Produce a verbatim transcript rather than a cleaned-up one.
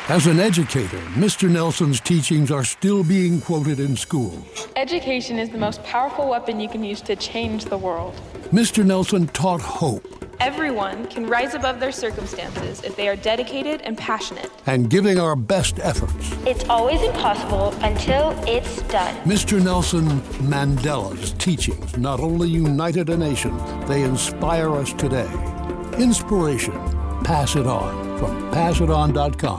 As an educator, Mister Nelson's teachings are still being quoted in schools. Education is the most powerful weapon you can use to change the world. Mister Nelson taught hope. Everyone can rise above their circumstances if they are dedicated and passionate. And giving our best efforts. It's always impossible until it's done. Mister Nelson Mandela's teachings not only united a nation, they inspire us today. Inspiration. Pass it on from pass it on dot com.